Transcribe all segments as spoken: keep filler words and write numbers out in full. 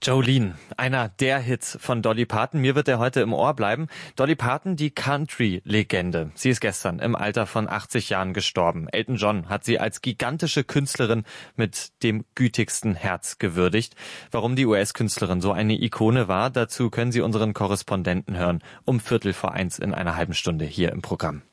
Jolene, einer der Hits von Dolly Parton. Mir wird er heute im Ohr bleiben. Dolly Parton, die Country-Legende. Sie ist gestern im Alter von achtzig Jahren gestorben. Elton John hat sie als gigantische Künstlerin mit dem gütigsten Herz gewürdigt. Warum die U S-Künstlerin so eine Ikone war, dazu können Sie unseren Korrespondenten hören. Um Viertel vor eins in einer halben Stunde hier im Programm.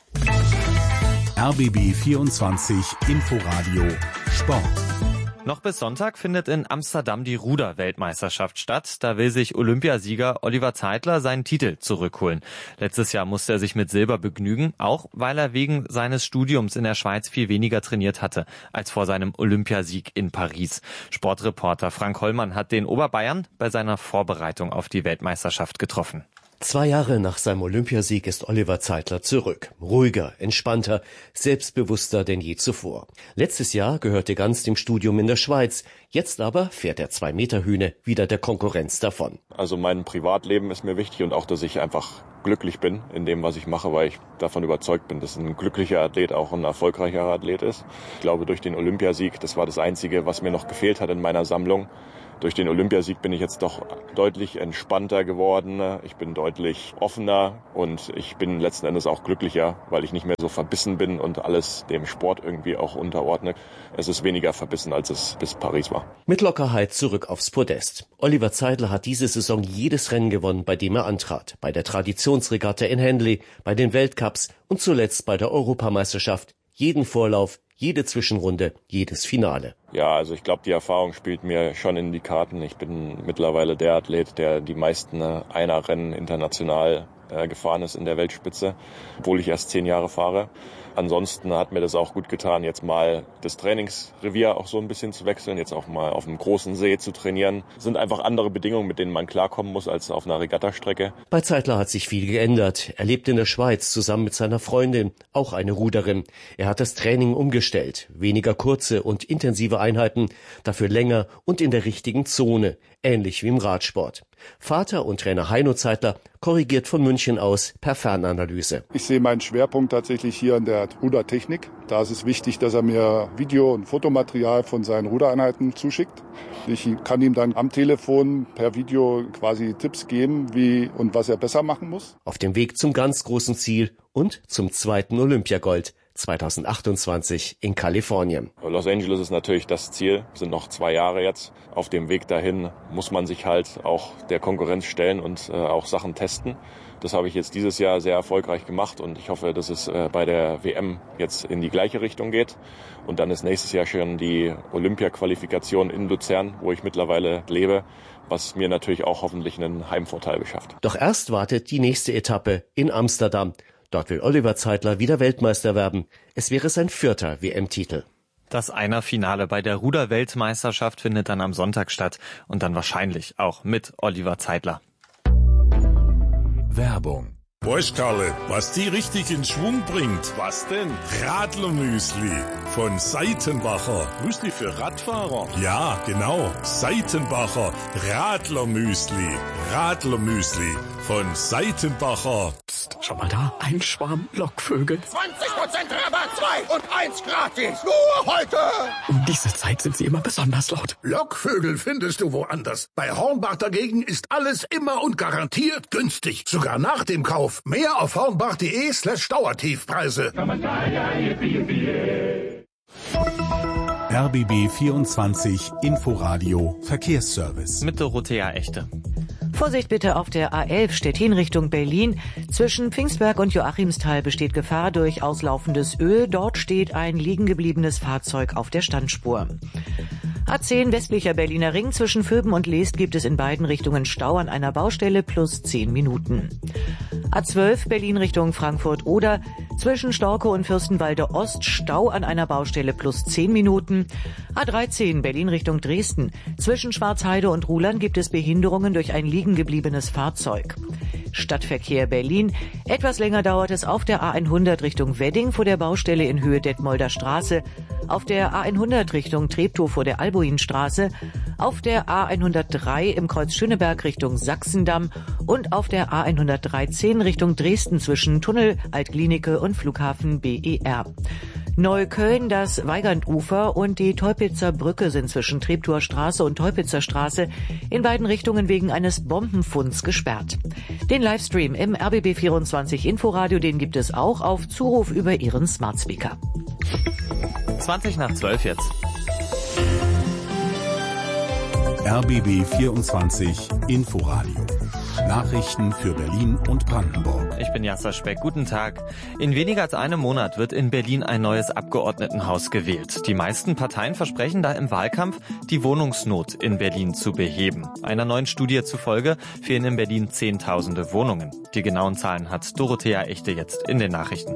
R B B vierundzwanzig Inforadio Sport. Noch bis Sonntag findet in Amsterdam die Ruder-Weltmeisterschaft statt. Da will sich Olympiasieger Oliver Zeitler seinen Titel zurückholen. Letztes Jahr musste er sich mit Silber begnügen, auch weil er wegen seines Studiums in der Schweiz viel weniger trainiert hatte als vor seinem Olympiasieg in Paris. Sportreporter Frank Hollmann hat den Oberbayern bei seiner Vorbereitung auf die Weltmeisterschaft getroffen. Zwei Jahre nach seinem Olympiasieg ist Oliver Zeitler zurück. Ruhiger, entspannter, selbstbewusster denn je zuvor. Letztes Jahr gehörte ganz dem Studium in der Schweiz. Jetzt aber fährt der Zwei-Meter-Hühne wieder der Konkurrenz davon. Also mein Privatleben ist mir wichtig und auch, dass ich einfach glücklich bin in dem, was ich mache, weil ich davon überzeugt bin, dass ein glücklicher Athlet auch ein erfolgreicher Athlet ist. Ich glaube, durch den Olympiasieg, das war das Einzige, was mir noch gefehlt hat in meiner Sammlung. Durch den Olympiasieg bin ich jetzt doch deutlich entspannter geworden. Ich bin deutlich offener und ich bin letzten Endes auch glücklicher, weil ich nicht mehr so verbissen bin und alles dem Sport irgendwie auch unterordne. Es ist weniger verbissen, als es bis Paris war. Mit Lockerheit zurück aufs Podest. Oliver Zeitler hat diese Saison jedes Rennen gewonnen, bei dem er antrat. Bei der Traditionsregatta in Henley, bei den Weltcups und zuletzt bei der Europameisterschaft. Jeden Vorlauf, jede Zwischenrunde, jedes Finale. Ja, also ich glaube, die Erfahrung spielt mir schon in die Karten. Ich bin mittlerweile der Athlet, der die meisten Einerrennen international äh, gefahren ist in der Weltspitze, obwohl ich erst zehn Jahre fahre. Ansonsten hat mir das auch gut getan, jetzt mal das Trainingsrevier auch so ein bisschen zu wechseln, jetzt auch mal auf einem großen See zu trainieren. Das sind einfach andere Bedingungen, mit denen man klarkommen muss als auf einer Regattastrecke. Bei Zeitler hat sich viel geändert. Er lebt in der Schweiz zusammen mit seiner Freundin, auch eine Ruderin. Er hat das Training umgestellt. Weniger kurze und intensive Einheiten, dafür länger und in der richtigen Zone, ähnlich wie im Radsport. Vater und Trainer Heino Zeitler korrigiert von München aus per Fernanalyse. Ich sehe meinen Schwerpunkt tatsächlich hier in der Rudertechnik. Da ist es wichtig, dass er mir Video- und Fotomaterial von seinen Rudereinheiten zuschickt. Ich kann ihm dann am Telefon per Video quasi Tipps geben, wie und was er besser machen muss. Auf dem Weg zum ganz großen Ziel und zum zweiten Olympiagold zweitausendachtundzwanzig in Kalifornien. Los Angeles ist natürlich das Ziel, sind noch zwei Jahre jetzt. Auf dem Weg dahin muss man sich halt auch der Konkurrenz stellen und äh, auch Sachen testen. Das habe ich jetzt dieses Jahr sehr erfolgreich gemacht und ich hoffe, dass es äh, bei der W M jetzt in die gleiche Richtung geht. Und dann ist nächstes Jahr schon die Olympia-Qualifikation in Luzern, wo ich mittlerweile lebe, was mir natürlich auch hoffentlich einen Heimvorteil beschafft. Doch erst wartet die nächste Etappe in Amsterdam. Dort will Oliver Zeitler wieder Weltmeister werden. Es wäre sein vierter W M-Titel. Das Einerfinale bei der Ruder-Weltmeisterschaft findet dann am Sonntag statt und dann wahrscheinlich auch mit Oliver Zeitler. Werbung. Weißt Karle, was die richtig in Schwung bringt? Was denn? Radlermüsli von Seitenbacher. Müsli für Radfahrer? Ja, genau. Seitenbacher Radlermüsli. Radlermüsli von Seitenbacher. Psst, schau mal da. Ein Schwarm Lockvögel. zwanzig Prozent Rabatt, zwei und eins gratis. Nur heute. Um diese Zeit sind sie immer besonders laut. Lockvögel findest du woanders. Bei Hornbach dagegen ist alles immer und garantiert günstig. Sogar nach dem Kauf. Mehr auf hornbach.de slash Dauertiefpreise. R B B vierundzwanzig Inforadio Verkehrsservice. Mit Dorothea Echte. Vorsicht bitte auf der A elf Stettin Richtung Berlin. Zwischen Pfingstberg und Joachimsthal besteht Gefahr durch auslaufendes Öl. Dort steht ein liegengebliebenes Fahrzeug auf der Standspur. A zehn westlicher Berliner Ring zwischen Vöben und Leest gibt es in beiden Richtungen Stau an einer Baustelle plus zehn Minuten. A zwölf Berlin Richtung Frankfurt-Oder zwischen Storkow und Fürstenwalde Ost Stau an einer Baustelle plus zehn Minuten. A dreizehn Berlin Richtung Dresden zwischen Schwarzheide und Ruhlern gibt es Behinderungen durch ein liegengebliebenes Fahrzeug. Stadtverkehr Berlin. Etwas länger dauert es auf der A hundert Richtung Wedding vor der Baustelle in Höhe Detmolder Straße, auf der A hundert Richtung Treptow vor der Albuinstraße, auf der A hundertdrei im Kreuz Schöneberg Richtung Sachsendamm und auf der A hundertdreizehn Richtung Dresden zwischen Tunnel, Altklinike und Flughafen B E R. Neukölln, das Weigandufer und die Teupitzer Brücke sind zwischen Treptower Straße und Teupitzer Straße in beiden Richtungen wegen eines Bombenfunds gesperrt. Den Livestream im R B B vierundzwanzig Inforadio, den gibt es auch auf Zuruf über Ihren Smart Speaker. zwanzig nach zwölf jetzt. R B B vierundzwanzig Inforadio. Nachrichten für Berlin und Brandenburg. Ich bin Jasser Speck. Guten Tag. In weniger als einem Monat wird in Berlin ein neues Abgeordnetenhaus gewählt. Die meisten Parteien versprechen da im Wahlkampf, die Wohnungsnot in Berlin zu beheben. Einer neuen Studie zufolge fehlen in Berlin Zehntausende Wohnungen. Die genauen Zahlen hat Dorothea Echte jetzt in den Nachrichten.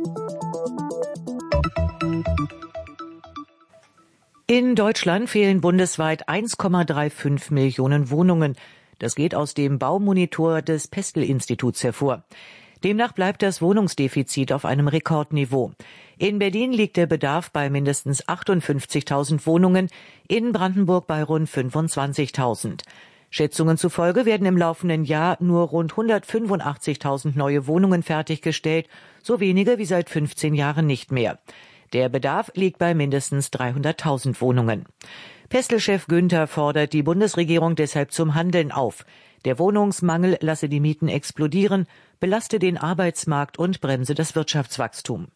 In Deutschland fehlen bundesweit eins Komma fünfunddreißig Millionen Wohnungen. Das geht aus dem Baumonitor des Pestel-Instituts hervor. Demnach bleibt das Wohnungsdefizit auf einem Rekordniveau. In Berlin liegt der Bedarf bei mindestens achtundfünfzigtausend Wohnungen, in Brandenburg bei rund fünfundzwanzigtausend. Schätzungen zufolge werden im laufenden Jahr nur rund hundertfünfundachtzigtausend neue Wohnungen fertiggestellt, so wenige wie seit fünfzehn Jahren nicht mehr. Der Bedarf liegt bei mindestens dreihunderttausend Wohnungen. Pestel-Chef Günther fordert die Bundesregierung deshalb zum Handeln auf. Der Wohnungsmangel lasse die Mieten explodieren, belaste den Arbeitsmarkt und bremse das Wirtschaftswachstum.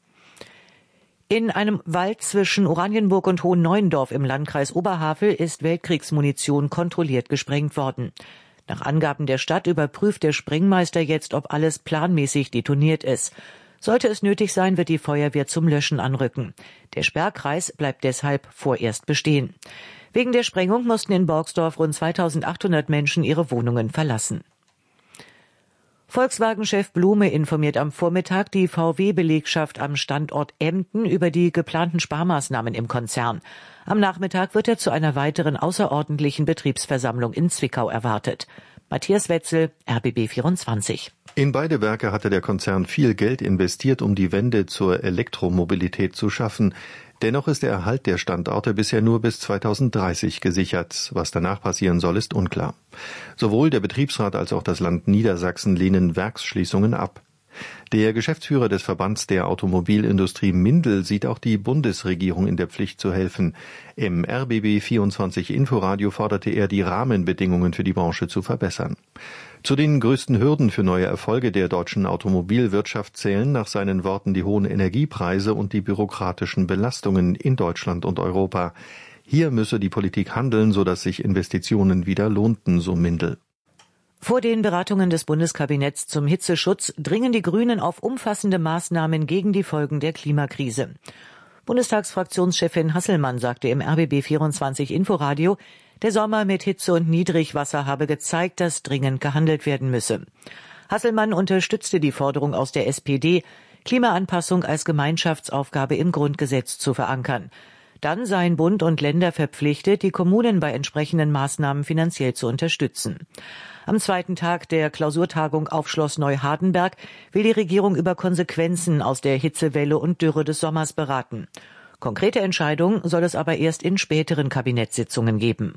In einem Wald zwischen Oranienburg und Hohen-Neuendorf im Landkreis Oberhavel ist Weltkriegsmunition kontrolliert gesprengt worden. Nach Angaben der Stadt überprüft der Sprengmeister jetzt, ob alles planmäßig detoniert ist. Sollte es nötig sein, wird die Feuerwehr zum Löschen anrücken. Der Sperrkreis bleibt deshalb vorerst bestehen. Wegen der Sprengung mussten in Borgsdorf rund zweitausendachthundert Menschen ihre Wohnungen verlassen. Volkswagen-Chef Blume informiert am Vormittag die V W-Belegschaft am Standort Emden über die geplanten Sparmaßnahmen im Konzern. Am Nachmittag wird er zu einer weiteren außerordentlichen Betriebsversammlung in Zwickau erwartet. Matthias Wetzel, R B B vierundzwanzig. In beide Werke hatte der Konzern viel Geld investiert, um die Wende zur Elektromobilität zu schaffen. Dennoch ist der Erhalt der Standorte bisher nur bis zweitausenddreißig gesichert. Was danach passieren soll, ist unklar. Sowohl der Betriebsrat als auch das Land Niedersachsen lehnen Werksschließungen ab. Der Geschäftsführer des Verbands der Automobilindustrie Mindel sieht auch die Bundesregierung in der Pflicht zu helfen. Im R B B vierundzwanzig Inforadio forderte er, die Rahmenbedingungen für die Branche zu verbessern. Zu den größten Hürden für neue Erfolge der deutschen Automobilwirtschaft zählen nach seinen Worten die hohen Energiepreise und die bürokratischen Belastungen in Deutschland und Europa. Hier müsse die Politik handeln, sodass sich Investitionen wieder lohnten, so Mindel. Vor den Beratungen des Bundeskabinetts zum Hitzeschutz dringen die Grünen auf umfassende Maßnahmen gegen die Folgen der Klimakrise. Bundestagsfraktionschefin Hasselmann sagte im R B B vierundzwanzig Inforadio, der Sommer mit Hitze und Niedrigwasser habe gezeigt, dass dringend gehandelt werden müsse. Hasselmann unterstützte die Forderung aus der S P D, Klimaanpassung als Gemeinschaftsaufgabe im Grundgesetz zu verankern. Dann seien Bund und Länder verpflichtet, die Kommunen bei entsprechenden Maßnahmen finanziell zu unterstützen. Am zweiten Tag der Klausurtagung auf Schloss Neuhardenberg will die Regierung über Konsequenzen aus der Hitzewelle und Dürre des Sommers beraten. Konkrete Entscheidungen soll es aber erst in späteren Kabinettssitzungen geben.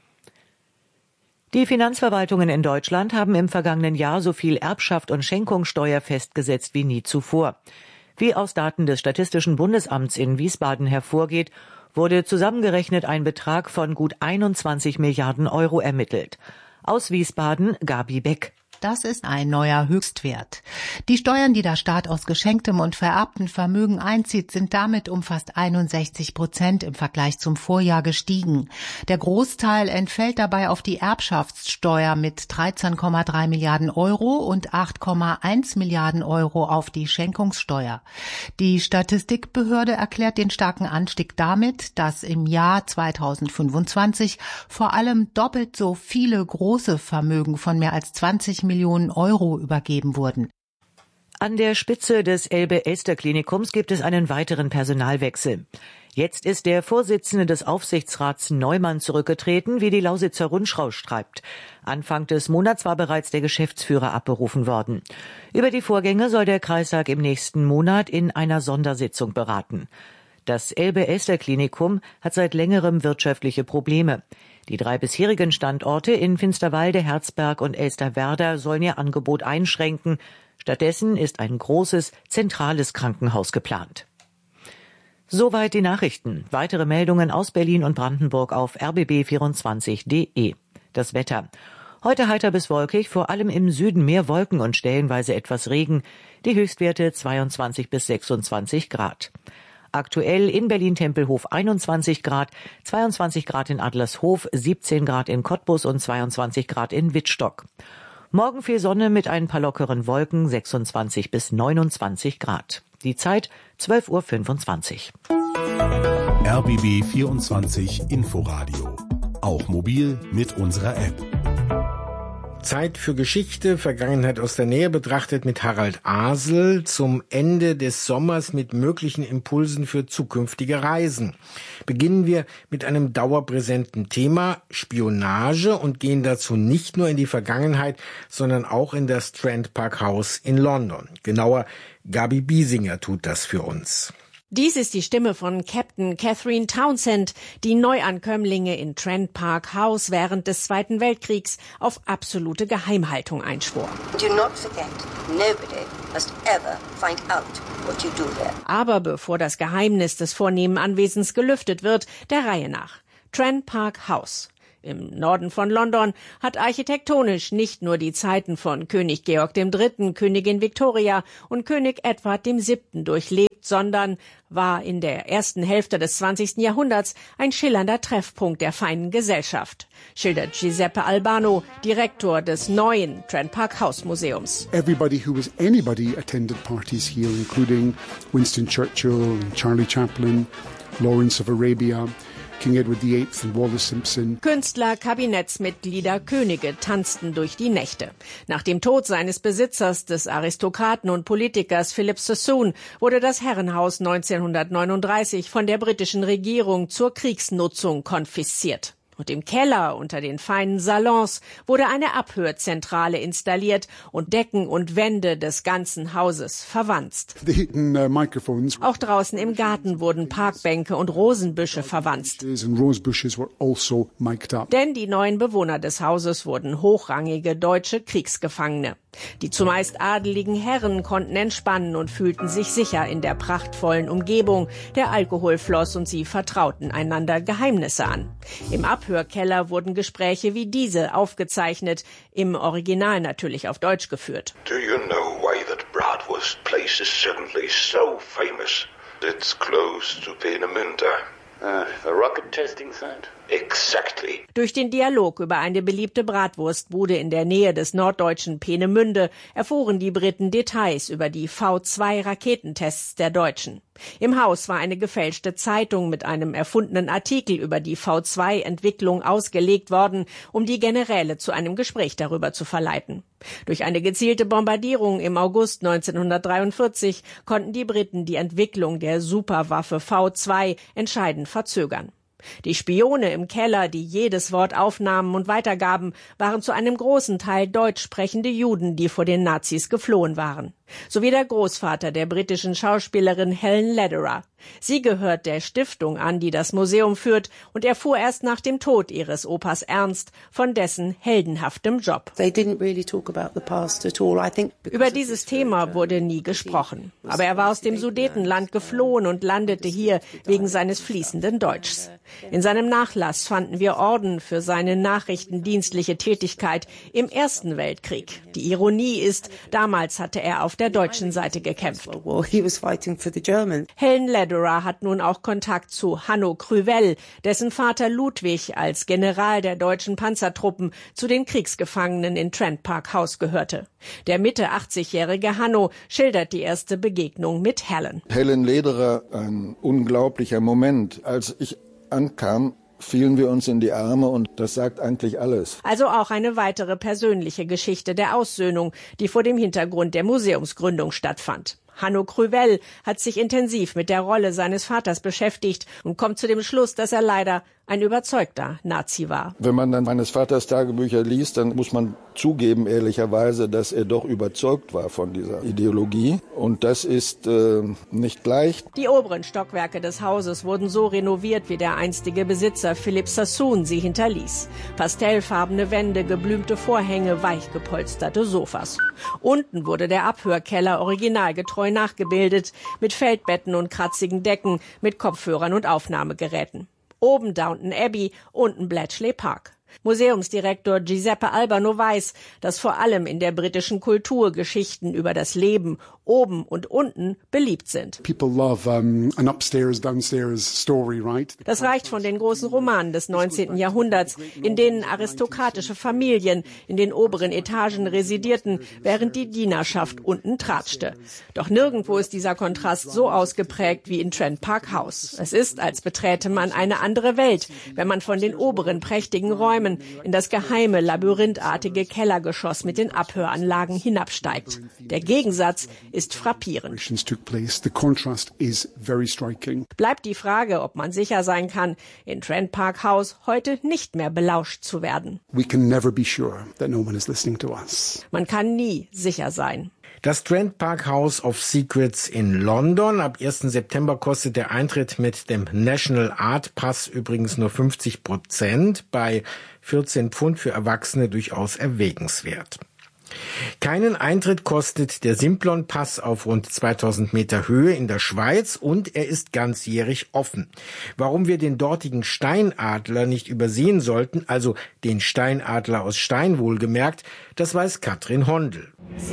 Die Finanzverwaltungen in Deutschland haben im vergangenen Jahr so viel Erbschaft und Schenkungssteuer festgesetzt wie nie zuvor. Wie aus Daten des Statistischen Bundesamts in Wiesbaden hervorgeht, wurde zusammengerechnet ein Betrag von gut einundzwanzig Milliarden Euro ermittelt. Aus Wiesbaden, Gabi Beck. Das ist ein neuer Höchstwert. Die Steuern, die der Staat aus geschenktem und vererbtem Vermögen einzieht, sind damit um fast einundsechzig Prozent im Vergleich zum Vorjahr gestiegen. Der Großteil entfällt dabei auf die Erbschaftssteuer mit dreizehn Komma drei Milliarden Euro und acht Komma eins Milliarden Euro auf die Schenkungssteuer. Die Statistikbehörde erklärt den starken Anstieg damit, dass im Jahr zweitausendfünfundzwanzig vor allem doppelt so viele große Vermögen von mehr als zwanzig Millionen Euro übergeben wurden. An der Spitze des Elbe-Elster-Klinikums gibt es einen weiteren Personalwechsel. Jetzt ist der Vorsitzende des Aufsichtsrats Neumann zurückgetreten, wie die Lausitzer Rundschau schreibt. Anfang des Monats war bereits der Geschäftsführer abberufen worden. Über die Vorgänge soll der Kreistag im nächsten Monat in einer Sondersitzung beraten. Das Elbe-Elster-Klinikum hat seit längerem wirtschaftliche Probleme. Die drei bisherigen Standorte in Finsterwalde, Herzberg und Elsterwerda sollen ihr Angebot einschränken. Stattdessen ist ein großes, zentrales Krankenhaus geplant. Soweit die Nachrichten. Weitere Meldungen aus Berlin und Brandenburg auf r b b vierundzwanzig punkt d e. Das Wetter. Heute heiter bis wolkig, vor allem im Süden mehr Wolken und stellenweise etwas Regen. Die Höchstwerte zweiundzwanzig bis sechsundzwanzig Grad. Aktuell in Berlin-Tempelhof einundzwanzig Grad, zweiundzwanzig Grad in Adlershof, siebzehn Grad in Cottbus und zweiundzwanzig Grad in Wittstock. Morgen viel Sonne mit ein paar lockeren Wolken, sechsundzwanzig bis neunundzwanzig Grad. Die Zeit zwölf Uhr fünfundzwanzig. R B B vierundzwanzig Inforadio. Auch mobil mit unserer App. Zeit für Geschichte, Vergangenheit aus der Nähe betrachtet mit Harald Asel zum Ende des Sommers mit möglichen Impulsen für zukünftige Reisen. Beginnen wir mit einem dauerpräsenten Thema, Spionage, und gehen dazu nicht nur in die Vergangenheit, sondern auch in das Strand Park House in London. Genauer, Gabi Biesinger tut das für uns. Dies ist die Stimme von Captain Catherine Townsend, die Neuankömmlinge in Trent Park House während des Zweiten Weltkriegs auf absolute Geheimhaltung einschwor. Do not forget, nobody must ever find out what you do there. Aber bevor das Geheimnis des vornehmen Anwesens gelüftet wird, der Reihe nach. Trent Park House. Im Norden von London hat architektonisch nicht nur die Zeiten von König Georg der Dritte., Königin Victoria und König Edward der Siebte durchlebt, sondern war in der ersten Hälfte des zwanzigsten Jahrhunderts ein schillernder Treffpunkt der feinen Gesellschaft, schildert Giuseppe Albano, Direktor des neuen Trent Park House Museums. Everybody who was anybody attended parties here, including Winston Churchill, Charlie Chaplin, Lawrence of Arabia, King Edward der Achte und Wallis Simpson. Künstler, Kabinettsmitglieder, Könige tanzten durch die Nächte. Nach dem Tod seines Besitzers, des Aristokraten und Politikers Philip Sassoon, wurde das Herrenhaus neunzehnhundertneununddreißig von der britischen Regierung zur Kriegsnutzung konfisziert. Und im Keller unter den feinen Salons wurde eine Abhörzentrale installiert und Decken und Wände des ganzen Hauses verwanzt. Auch draußen im Garten wurden Parkbänke und Rosenbüsche verwanzt. Denn die neuen Bewohner des Hauses wurden hochrangige deutsche Kriegsgefangene. Die zumeist adeligen Herren konnten entspannen und fühlten sich sicher in der prachtvollen Umgebung. Der Alkohol floss und sie vertrauten einander Geheimnisse an. Im Abhörkeller wurden Gespräche wie diese aufgezeichnet, im Original natürlich auf Deutsch geführt. Do you know why that Bratwurst place is suddenly so famous? It's close to Peenemünde. Uh, the rocket testing site? Exactly. Durch den Dialog über eine beliebte Bratwurstbude in der Nähe des norddeutschen Peenemünde erfuhren die Briten Details über die V zwei Raketentests der Deutschen. Im Haus war eine gefälschte Zeitung mit einem erfundenen Artikel über die V zwei Entwicklung ausgelegt worden, um die Generäle zu einem Gespräch darüber zu verleiten. Durch eine gezielte Bombardierung im August neunzehnhundertdreiundvierzig konnten die Briten die Entwicklung der Superwaffe V zwei entscheidend verzögern. Die Spione im Keller, die jedes Wort aufnahmen und weitergaben, waren zu einem großen Teil deutsch sprechende Juden, die vor den Nazis geflohen waren. Sowie der Großvater der britischen Schauspielerin Helen Lederer. Sie gehört der Stiftung an, die das Museum führt, und erfuhr erst nach dem Tod ihres Opas Ernst von dessen heldenhaftem Job. Über dieses Thema wurde nie gesprochen. Aber er war aus dem Sudetenland geflohen und landete hier wegen seines fließenden Deutschs. In seinem Nachlass fanden wir Orden für seine nachrichtendienstliche Tätigkeit im Ersten Weltkrieg. Die Ironie ist, damals hatte er auf der deutschen Seite gekämpft. Helen Lederer hat nun auch Kontakt zu Hanno Krüvel, dessen Vater Ludwig als General der deutschen Panzertruppen zu den Kriegsgefangenen in Trent Park House gehörte. Der Mitte achtzigjährige Hanno schildert die erste Begegnung mit Helen. Helen Lederer, ein unglaublicher Moment. Als ich ankam, fielen wir uns in die Arme und das sagt eigentlich alles. Also auch eine weitere persönliche Geschichte der Aussöhnung, die vor dem Hintergrund der Museumsgründung stattfand. Hanno Krüvel hat sich intensiv mit der Rolle seines Vaters beschäftigt und kommt zu dem Schluss, dass er leider ein überzeugter Nazi war. Wenn man dann meines Vaters Tagebücher liest, dann muss man zugeben, ehrlicherweise, dass er doch überzeugt war von dieser Ideologie. Und das ist äh, nicht leicht. Die oberen Stockwerke des Hauses wurden so renoviert, wie der einstige Besitzer Philipp Sassoon sie hinterließ. Pastellfarbene Wände, geblümte Vorhänge, weich gepolsterte Sofas. Unten wurde der Abhörkeller originalgetreu nachgebildet, mit Feldbetten und kratzigen Decken, mit Kopfhörern und Aufnahmegeräten. Oben Downton Abbey, unten Bletchley Park. Museumsdirektor Giuseppe Albano weiß, dass vor allem in der britischen Kultur Geschichten über das Leben oben und unten beliebt sind. People love um, an upstairs, downstairs story, right? Das reicht von den großen Romanen des neunzehnten Jahrhunderts, in denen aristokratische Familien in den oberen Etagen residierten, während die Dienerschaft unten tratschte. Doch nirgendwo ist dieser Kontrast so ausgeprägt wie in Trent Park House. Es ist, als beträte man eine andere Welt, wenn man von den oberen prächtigen Räumen in das geheime, labyrinthartige Kellergeschoss mit den Abhöranlagen hinabsteigt. Der Gegensatz ist frappierend. Bleibt die Frage, ob man sicher sein kann, in Trent Park House heute nicht mehr belauscht zu werden. Man kann nie sicher sein. Das Trent Park House of Secrets in London. Ab ersten September kostet der Eintritt mit dem National Art Pass übrigens nur fünfzig Prozent, bei vierzehn Pfund für Erwachsene durchaus erwägenswert. Keinen Eintritt kostet der Simplon-Pass auf rund zweitausend Meter Höhe in der Schweiz und er ist ganzjährig offen. Warum wir den dortigen Steinadler nicht übersehen sollten, also den Steinadler aus Stein wohlgemerkt, das weiß Katrin Hondel.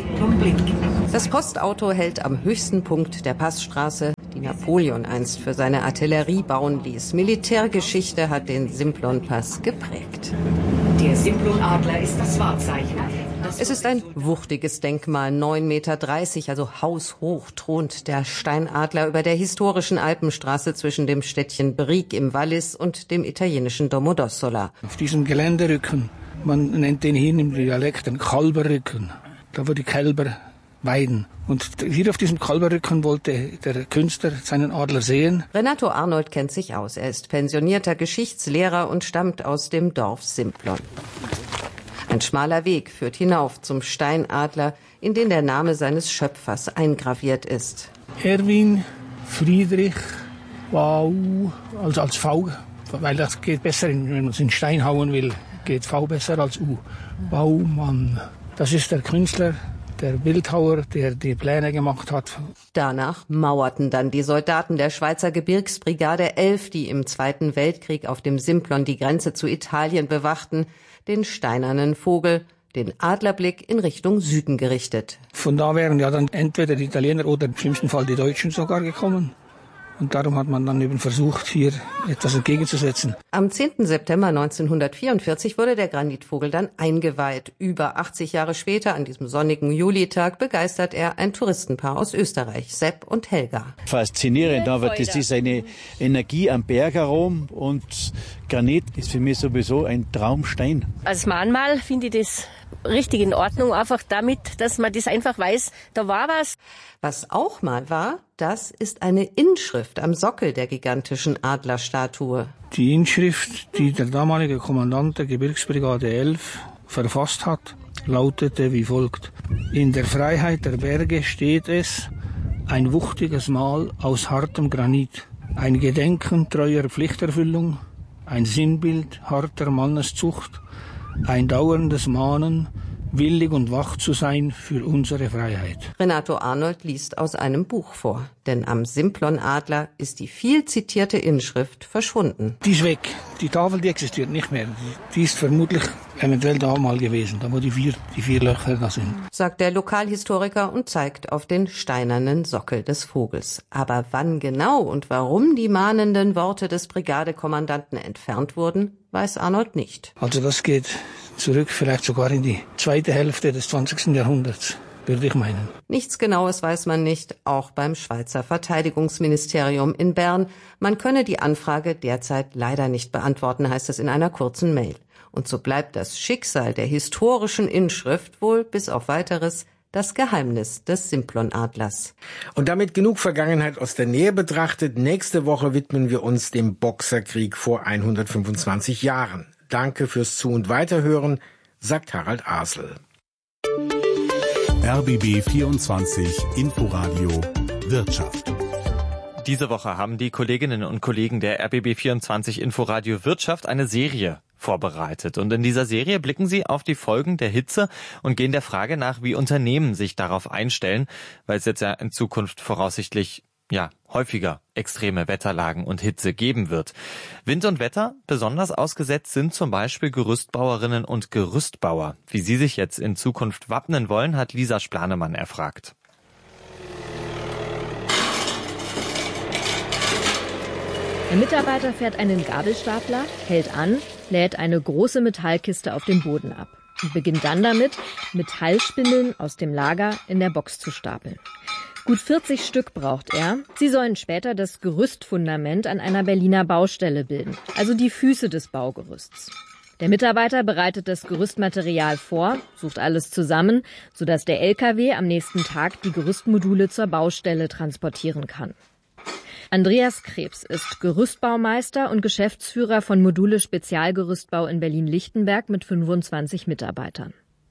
Das Postauto hält am höchsten Punkt der Passstraße, die Napoleon einst für seine Artillerie bauen ließ. Militärgeschichte hat den Simplon-Pass geprägt. Der Simplon-Adler ist das Wahrzeichen. Es ist ein wuchtiges Denkmal, neun Meter dreißig, also haushoch thront der Steinadler über der historischen Alpenstraße zwischen dem Städtchen Brieg im Wallis und dem italienischen Domodossola. Auf diesem Geländerücken, man nennt den hier im Dialekt den Kalberrücken, da wo die Kälber weiden. Und hier auf diesem Kalberrücken wollte der Künstler seinen Adler sehen. Renato Arnold kennt sich aus. Er ist pensionierter Geschichtslehrer und stammt aus dem Dorf Simplon. Ein schmaler Weg führt hinauf zum Steinadler, in den der Name seines Schöpfers eingraviert ist. Erwin Friedrich Wow, also als V, weil das geht besser, wenn man es in Stein hauen will, geht V besser als U. Baumann, das ist der Künstler, der Bildhauer, der die Pläne gemacht hat. Danach mauerten dann die Soldaten der Schweizer Gebirgsbrigade elf, die im Zweiten Weltkrieg auf dem Simplon die Grenze zu Italien bewachten, den steinernen Vogel, den Adlerblick in Richtung Süden gerichtet. Von da wären ja dann entweder die Italiener oder im schlimmsten Fall die Deutschen sogar gekommen. Und darum hat man dann eben versucht, hier etwas entgegenzusetzen. Am zehnten September neunzehnhundertvierundvierzig wurde der Granitvogel dann eingeweiht. Über achtzig Jahre später, an diesem sonnigen Julitag, begeistert er ein Touristenpaar aus Österreich, Sepp und Helga. Faszinierend, aber das ist eine Energie am Berg herum und Granit ist für mich sowieso ein Traumstein. Als Mahnmal finde ich das richtig in Ordnung, einfach damit, dass man das einfach weiß, da war was. Was auch mal war, das ist eine Inschrift am Sockel der gigantischen Adlerstatue. Die Inschrift, die der damalige Kommandant der Gebirgsbrigade elf verfasst hat, lautete wie folgt: In der Freiheit der Berge steht es, ein wuchtiges Mal aus hartem Granit, ein Gedenken treuer Pflichterfüllung, ein Sinnbild harter Manneszucht, ein dauerndes Mahnen, willig und wach zu sein für unsere Freiheit. Renato Arnold liest aus einem Buch vor, denn am Simplon-Adler ist die viel zitierte Inschrift verschwunden. Die ist weg. Die Tafel, die existiert nicht mehr. Die ist vermutlich eventuell da mal gewesen, da wo die vier, die vier Löcher da sind. Sagt der Lokalhistoriker und zeigt auf den steinernen Sockel des Vogels. Aber wann genau und warum die mahnenden Worte des Brigadekommandanten entfernt wurden, weiß Arnold nicht. Also das geht zurück vielleicht sogar in die zweite Hälfte des zwanzigsten Jahrhunderts, würde ich meinen. Nichts Genaues weiß man nicht, auch beim Schweizer Verteidigungsministerium in Bern. Man könne die Anfrage derzeit leider nicht beantworten, heißt es in einer kurzen Mail. Und so bleibt das Schicksal der historischen Inschrift wohl bis auf Weiteres Das Geheimnis des Simplon-Adlers. Und damit genug Vergangenheit aus der Nähe betrachtet. Nächste Woche widmen wir uns dem Boxerkrieg vor hundertfünfundzwanzig Jahren. Danke fürs Zu- und Weiterhören, sagt Harald Asel. R B B vierundzwanzig Inforadio Wirtschaft. Diese Woche haben die Kolleginnen und Kollegen der R B B vierundzwanzig Inforadio Wirtschaft eine Serie vorbereitet. Und in dieser Serie blicken sie auf die Folgen der Hitze und gehen der Frage nach, wie Unternehmen sich darauf einstellen, weil es jetzt ja in Zukunft voraussichtlich ja häufiger extreme Wetterlagen und Hitze geben wird. Wind und Wetter besonders ausgesetzt sind zum Beispiel Gerüstbauerinnen und Gerüstbauer. Wie sie sich jetzt in Zukunft wappnen wollen, hat Lisa Splanemann erfragt. Der Mitarbeiter fährt einen Gabelstapler, hält an, lädt eine große Metallkiste auf den Boden ab und beginnt dann damit, Metallspindeln aus dem Lager in der Box zu stapeln. Gut vierzig Stück braucht er. Sie sollen später das Gerüstfundament an einer Berliner Baustelle bilden, also die Füße des Baugerüsts. Der Mitarbeiter bereitet das Gerüstmaterial vor, sucht alles zusammen, sodass der L K W am nächsten Tag die Gerüstmodule zur Baustelle transportieren kann. Andreas Krebs ist Gerüstbaumeister und Geschäftsführer von Module Spezialgerüstbau in Berlin-Lichtenberg mit fünfundzwanzig Mitarbeitern.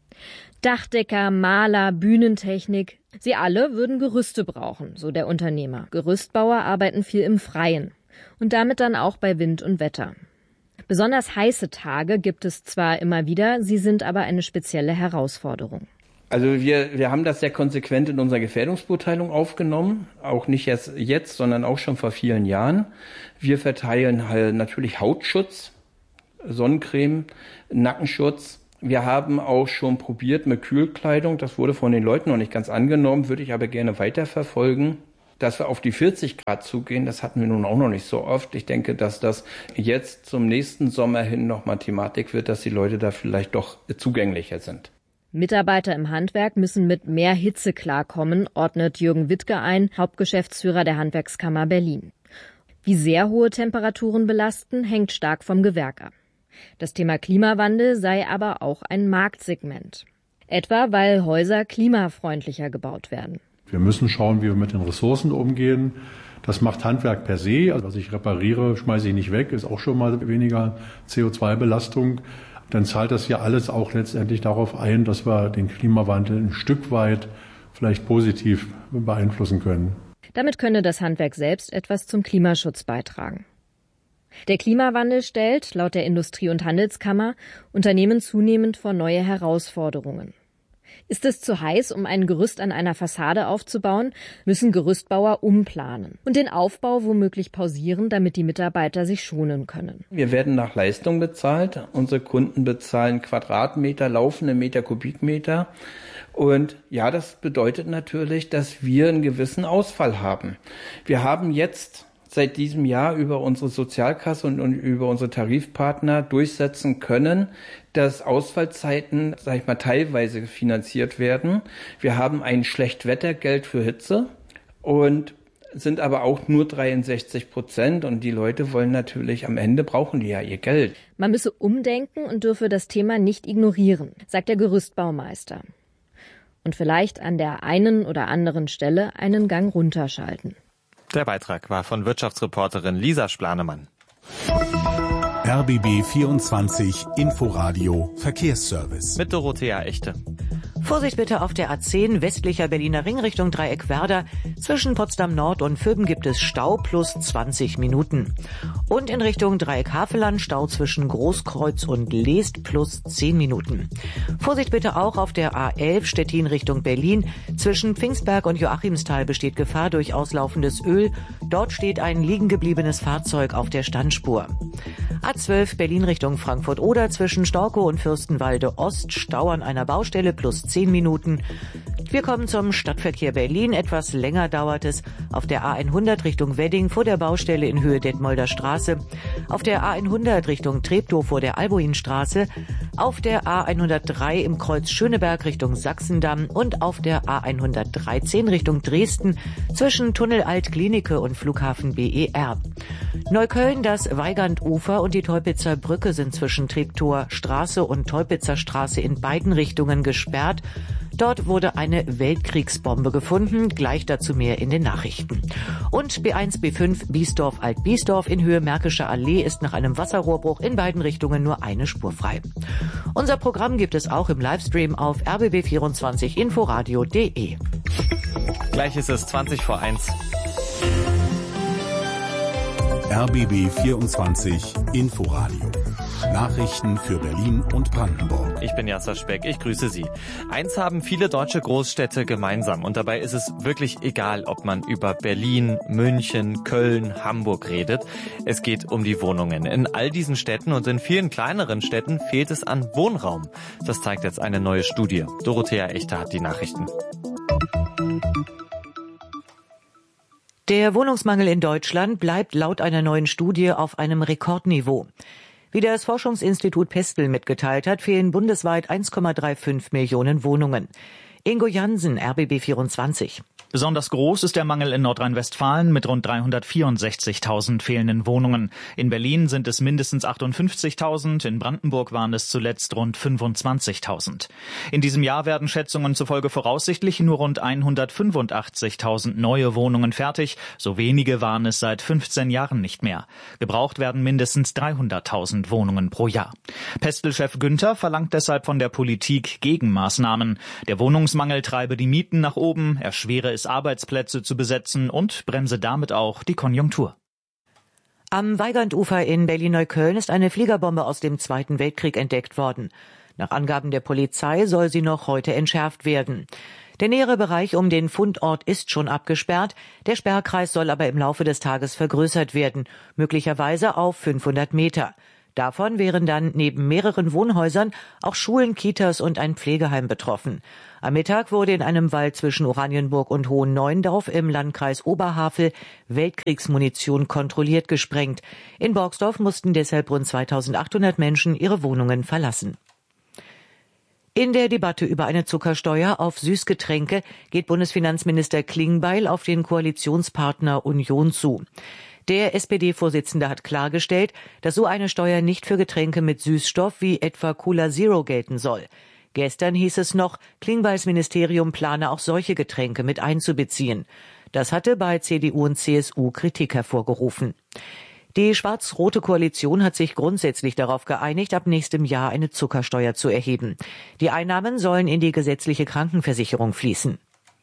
Dachdecker, Maler, Bühnentechnik, sie alle würden Gerüste brauchen, so der Unternehmer. Gerüstbauer arbeiten viel im Freien und damit dann auch bei Wind und Wetter. Besonders heiße Tage gibt es zwar immer wieder, sie sind aber eine spezielle Herausforderung. Also wir, wir haben das sehr konsequent in unserer Gefährdungsbeurteilung aufgenommen, auch nicht erst jetzt, sondern auch schon vor vielen Jahren. Wir verteilen halt natürlich Hautschutz, Sonnencreme, Nackenschutz. Wir haben auch schon probiert mit Kühlkleidung, das wurde von den Leuten noch nicht ganz angenommen, würde ich aber gerne weiterverfolgen. Dass wir auf die vierzig Grad zugehen, das hatten wir nun auch noch nicht so oft. Ich denke, dass das jetzt zum nächsten Sommer hin nochmal Thematik wird, dass die Leute da vielleicht doch zugänglicher sind. Mitarbeiter im Handwerk müssen mit mehr Hitze klarkommen, ordnet Jürgen Wittke ein, Hauptgeschäftsführer der Handwerkskammer Berlin. Wie sehr hohe Temperaturen belasten, hängt stark vom Gewerk ab. Das Thema Klimawandel sei aber auch ein Marktsegment. Etwa, weil Häuser klimafreundlicher gebaut werden. Wir müssen schauen, wie wir mit den Ressourcen umgehen. Das macht Handwerk per se. Also was ich repariere, schmeiße ich nicht weg, ist auch schon mal weniger C O zwei Belastung. Dann zahlt das ja alles auch letztendlich darauf ein, dass wir den Klimawandel ein Stück weit vielleicht positiv beeinflussen können. Damit könne das Handwerk selbst etwas zum Klimaschutz beitragen. Der Klimawandel stellt, laut der Industrie- und Handelskammer, Unternehmen zunehmend vor neue Herausforderungen. Ist es zu heiß, um ein Gerüst an einer Fassade aufzubauen, müssen Gerüstbauer umplanen und den Aufbau womöglich pausieren, damit die Mitarbeiter sich schonen können. Wir werden nach Leistung bezahlt. Unsere Kunden bezahlen Quadratmeter, laufende Meter, Kubikmeter. Und ja, das bedeutet natürlich, dass wir einen gewissen Ausfall haben. Wir haben jetzt seit diesem Jahr über unsere Sozialkasse und, und über unsere Tarifpartner durchsetzen können, dass Ausfallzeiten, sag ich mal, teilweise finanziert werden. Wir haben ein Schlechtwettergeld für Hitze und sind aber auch nur dreiundsechzig Prozent. Und die Leute wollen natürlich, am Ende brauchen die ja ihr Geld. Man müsse umdenken und dürfe das Thema nicht ignorieren, sagt der Gerüstbaumeister. Und vielleicht an der einen oder anderen Stelle einen Gang runterschalten. Der Beitrag war von Wirtschaftsreporterin Lisa Splanemann. R B B vierundzwanzig Inforadio Verkehrsservice. Mit Dorothea Echte. Vorsicht bitte auf der A zehn westlicher Berliner Ring Richtung Dreieck-Werder. Zwischen Potsdam Nord und Vöben gibt es Stau plus zwanzig Minuten. Und in Richtung Dreieck-Haveland Stau zwischen Großkreuz und Leest plus zehn Minuten. Vorsicht bitte auch auf der A elf Stettin Richtung Berlin. Zwischen Pfingstberg und Joachimsthal besteht Gefahr durch auslaufendes Öl. Dort steht ein liegen gebliebenes Fahrzeug auf der Standspur. A zwölf Berlin Richtung Frankfurt-Oder zwischen Storkow und Fürstenwalde Ost Stau an einer Baustelle plus zehn Minuten. Wir kommen zum Stadtverkehr Berlin. Etwas länger dauert es auf der A hundert Richtung Wedding vor der Baustelle in Höhe Detmolder Straße, auf der A hundert Richtung Treptow vor der Albuinstraße, auf der A hundertdrei im Kreuz Schöneberg Richtung Sachsendamm und auf der A hundertdreizehn Richtung Dresden zwischen Tunnel Altklinike und Flughafen B E R. Neukölln, das Weigandufer und die Teupitzer Brücke sind zwischen Treptower Straße und Teupitzer Straße in beiden Richtungen gesperrt. Dort wurde eine Weltkriegsbombe gefunden, gleich dazu mehr in den Nachrichten. Und B eins B fünf Biesdorf Alt-Biesdorf in Höhe Märkischer Allee ist nach einem Wasserrohrbruch in beiden Richtungen nur eine Spur frei. Unser Programm gibt es auch im Livestream auf r b b vierundzwanzig inforadio punkt d e. Gleich ist es zwanzig vor eins. R B B vierundzwanzig Inforadio. Nachrichten für Berlin und Brandenburg. Ich bin Jasser Speck, ich grüße Sie. Eins haben viele deutsche Großstädte gemeinsam und dabei ist es wirklich egal, ob man über Berlin, München, Köln, Hamburg redet. Es geht um die Wohnungen. In all diesen Städten und in vielen kleineren Städten fehlt es an Wohnraum. Das zeigt jetzt eine neue Studie. Dorothea Echter hat die Nachrichten. Der Wohnungsmangel in Deutschland bleibt laut einer neuen Studie auf einem Rekordniveau. Wie das Forschungsinstitut Pestel mitgeteilt hat, fehlen bundesweit eins Komma fünfunddreißig Millionen Wohnungen. Ingo Jansen, R B B vierundzwanzig. Besonders groß ist der Mangel in Nordrhein-Westfalen mit rund dreihundertvierundsechzigtausend fehlenden Wohnungen. In Berlin sind es mindestens achtundfünfzigtausend, in Brandenburg waren es zuletzt rund fünfundzwanzigtausend. In diesem Jahr werden Schätzungen zufolge voraussichtlich nur rund hundertfünfundachtzigtausend neue Wohnungen fertig. So wenige waren es seit fünfzehn Jahren nicht mehr. Gebraucht werden mindestens dreihunderttausend Wohnungen pro Jahr. Pestel-Chef Günther verlangt deshalb von der Politik Gegenmaßnahmen. Der Wohnungsmangel treibe die Mieten nach oben, erschwere es Arbeitsplätze zu besetzen und bremse damit auch die Konjunktur. Am Weigandufer in Berlin-Neukölln ist eine Fliegerbombe aus dem Zweiten Weltkrieg entdeckt worden. Nach Angaben der Polizei soll sie noch heute entschärft werden. Der nähere Bereich um den Fundort ist schon abgesperrt. Der Sperrkreis soll aber im Laufe des Tages vergrößert werden, möglicherweise auf fünfhundert Meter. Davon wären dann neben mehreren Wohnhäusern auch Schulen, Kitas und ein Pflegeheim betroffen. Am Mittag wurde in einem Wald zwischen Oranienburg und Hohen-Neuendorf im Landkreis Oberhavel Weltkriegsmunition kontrolliert gesprengt. In Borgsdorf mussten deshalb rund zweitausendachthundert Menschen ihre Wohnungen verlassen. In der Debatte über eine Zuckersteuer auf Süßgetränke geht Bundesfinanzminister Klingbeil auf den Koalitionspartner Union zu. Der S P D-Vorsitzende hat klargestellt, dass so eine Steuer nicht für Getränke mit Süßstoff wie etwa Cola Zero gelten soll. Gestern hieß es noch, Klingbeils Ministerium plane auch solche Getränke mit einzubeziehen. Das hatte bei C D U und C S U Kritik hervorgerufen. Die schwarz-rote Koalition hat sich grundsätzlich darauf geeinigt, ab nächstem Jahr eine Zuckersteuer zu erheben. Die Einnahmen sollen in die gesetzliche Krankenversicherung fließen.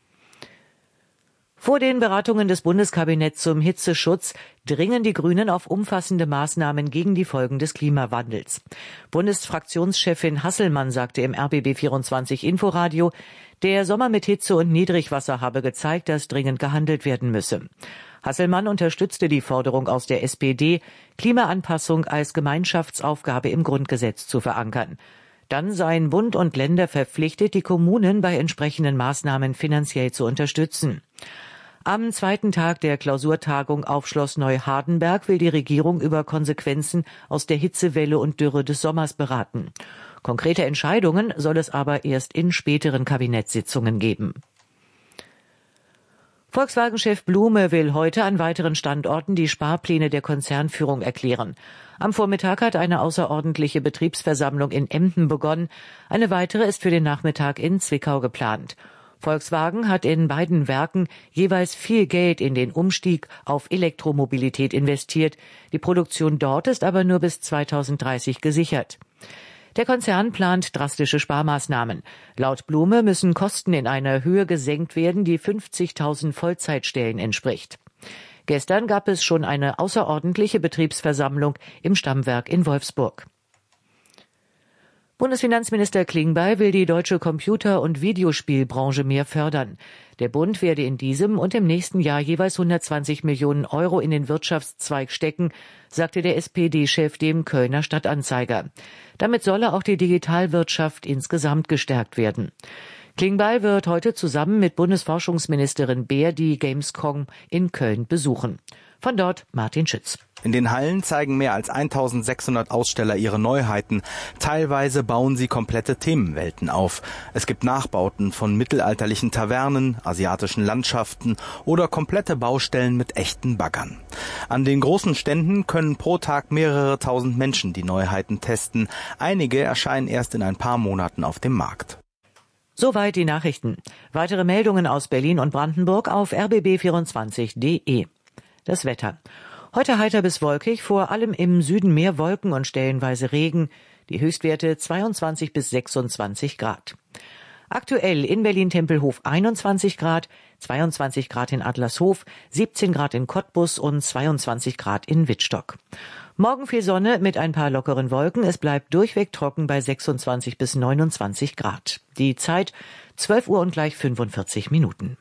Vor den Beratungen des Bundeskabinetts zum Hitzeschutz dringen die Grünen auf umfassende Maßnahmen gegen die Folgen des Klimawandels. Bundesfraktionschefin Hasselmann sagte im R B B vierundzwanzig Inforadio, der Sommer mit Hitze und Niedrigwasser habe gezeigt, dass dringend gehandelt werden müsse. Hasselmann unterstützte die Forderung aus der S P D, Klimaanpassung als Gemeinschaftsaufgabe im Grundgesetz zu verankern. Dann seien Bund und Länder verpflichtet, die Kommunen bei entsprechenden Maßnahmen finanziell zu unterstützen. Am zweiten Tag der Klausurtagung auf Schloss Neuhardenberg will die Regierung über Konsequenzen aus der Hitzewelle und Dürre des Sommers beraten. Konkrete Entscheidungen soll es aber erst in späteren Kabinettssitzungen geben. Volkswagen-Chef Blume will heute an weiteren Standorten die Sparpläne der Konzernführung erklären. Am Vormittag hat eine außerordentliche Betriebsversammlung in Emden begonnen. Eine weitere ist für den Nachmittag in Zwickau geplant. Volkswagen hat in beiden Werken jeweils viel Geld in den Umstieg auf Elektromobilität investiert. Die Produktion dort ist aber nur bis zweitausenddreißig gesichert. Der Konzern plant drastische Sparmaßnahmen. Laut Blume müssen Kosten in einer Höhe gesenkt werden, die fünfzigtausend Vollzeitstellen entspricht. Gestern gab es schon eine außerordentliche Betriebsversammlung im Stammwerk in Wolfsburg. Bundesfinanzminister Klingbeil will die deutsche Computer- und Videospielbranche mehr fördern. Der Bund werde in diesem und im nächsten Jahr jeweils hundertzwanzig Millionen Euro in den Wirtschaftszweig stecken, sagte der S P D-Chef dem Kölner Stadtanzeiger. Damit solle auch die Digitalwirtschaft insgesamt gestärkt werden. Klingbeil wird heute zusammen mit Bundesforschungsministerin Beer die Gamescom in Köln besuchen. Von dort Martin Schütz. In den Hallen zeigen mehr als eintausendsechshundert Aussteller ihre Neuheiten. Teilweise bauen sie komplette Themenwelten auf. Es gibt Nachbauten von mittelalterlichen Tavernen, asiatischen Landschaften oder komplette Baustellen mit echten Baggern. An den großen Ständen können pro Tag mehrere tausend Menschen die Neuheiten testen. Einige erscheinen erst in ein paar Monaten auf dem Markt. Soweit die Nachrichten. Weitere Meldungen aus Berlin und Brandenburg auf r b b vierundzwanzig punkt d e. Das Wetter. Heute heiter bis wolkig, vor allem im Süden mehr Wolken und stellenweise Regen. Die Höchstwerte zweiundzwanzig bis sechsundzwanzig Grad. Aktuell in Berlin-Tempelhof einundzwanzig Grad, zweiundzwanzig Grad in Adlershof, siebzehn Grad in Cottbus und zweiundzwanzig Grad in Wittstock. Morgen viel Sonne mit ein paar lockeren Wolken. Es bleibt durchweg trocken bei sechsundzwanzig bis neunundzwanzig Grad. Die Zeit zwölf Uhr und gleich fünfundvierzig Minuten.